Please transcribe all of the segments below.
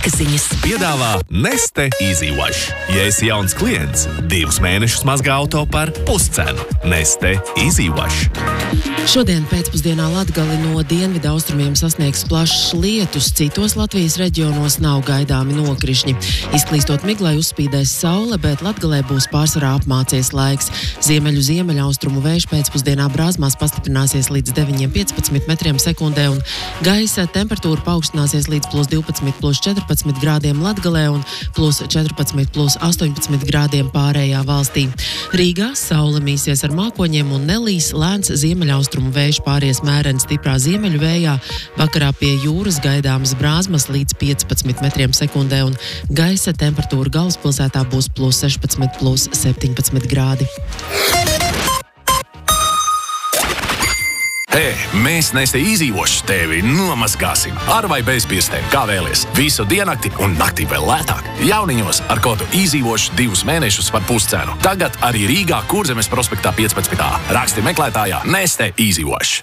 Laika ziņas. Piedāvā Neste Easy Wash. Ja esi jauns klients, 2 mēnešus mazgā auto par puscenu. Neste Easy Wash. Šodien pēcpusdienā Latgali no dienvidu austrumiem sasniegs plašs lietus, citos Latvijas reģionos nav gaidāmi nokrišņi. Izklīstot miglai uzspīdēs saule, bet Latgalē būs pārsvarā apmācies laiks. Ziemeļaustrumu vējš pēcpusdienā Brāzmās pastiprināsies līdz 9–15 metriem sekundē un gaisa temperatūra paaugstināsies līdz +12–+14 grādiem Latgalē un +14–+18 grādiem pārējā valstī. Rīgā saule mīsies ar mākoņiem un nelīs, lēns ziemeļaustrumu vējš pāries mēreni stiprā ziemeļu vējā. Vakarā pie jūras gaidāmas Brāzmas līdz 15 metriem sekundē un gaisa temperatūra galvaspilsētā būs +16–+17 grādi. Hei, mēs Neste Easy Wash tevi nomazgāsim. Ar vai bez pirstēm, kā vēlies. Visu diennakti un naktī vēl lētāk. Jauniņos ar kodu Easy Wash 2 mēnešus par puscenu. Tagad arī Rīgā Kurzemes prospektā 15. Raksti meklētājā Neste Easy Wash.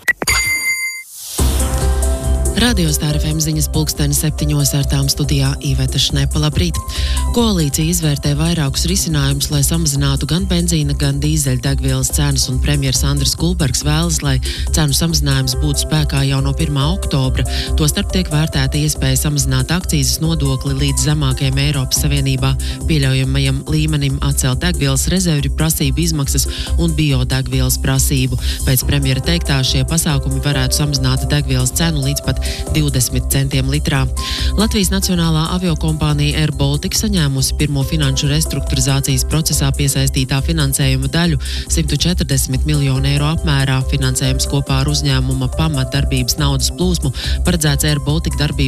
Radio Star FM ziņas 7:00 ar tām studijā Iveta Šnepa. Labrīt! Koalīcija izvērtē vairākus risinājumus, lai samazinātu gan benzīna, gan dīzeļdegvielas cenas, un premjers Andris Kulbergs vēlas, lai cenu samazinājums būtu spēkā jau no 1. oktobra. Tostarp tiek vērtēta iespēja samazināt akcīzes nodokli līdz zemākajam Eiropas Savienībā pieļaujamajam līmenim, atcelt degvielas rezervju prasību izmaksas un biodegvielas prasību. Pēc premjera teiktā šie pasākumi varētu samazināt degvielas cenu līdz pat 20 centiem litrā. Latvijas Nacionālā aviokompānija Air Baltica saņēmusi pirmo finanšu restruktūrizācijas procesā piesaistītā finansējuma daļu 140 miljonu eiro apmērā. Finansējums kopā ar uzņēmuma pamatdarbības naudas plūsmu paredzēts Air Baltica darbības